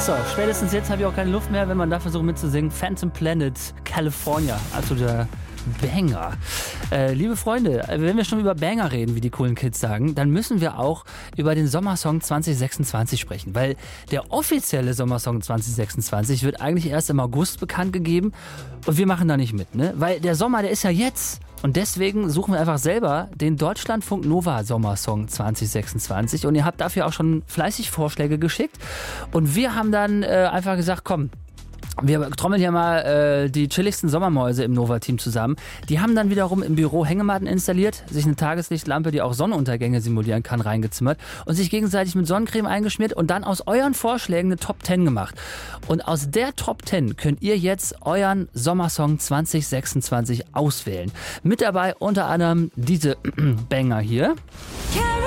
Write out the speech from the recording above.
So, spätestens jetzt habe ich auch keine Luft mehr, wenn man da versucht mitzusingen. Phantom Planet, California. Also der Banger. Liebe Freunde, wenn wir schon über Banger reden, wie die coolen Kids sagen, dann müssen wir auch über den Sommersong 2026 sprechen, weil der offizielle Sommersong 2026 wird eigentlich erst im August bekannt gegeben und wir machen da nicht mit, ne? Weil der Sommer, der ist ja jetzt. Und deswegen suchen wir einfach selber den Deutschlandfunk Nova Sommersong 2026 und ihr habt dafür auch schon fleißig Vorschläge geschickt und wir haben dann einfach gesagt, komm, wir trommeln hier mal die chilligsten Sommermäuse im Nova-Team zusammen. Die haben dann wiederum im Büro Hängematten installiert, sich eine Tageslichtlampe, die auch Sonnenuntergänge simulieren kann, reingezimmert und sich gegenseitig mit Sonnencreme eingeschmiert und dann aus euren Vorschlägen eine Top 10 gemacht. Und aus der Top 10 könnt ihr jetzt euren Sommersong 2026 auswählen. Mit dabei unter anderem diese Banger hier.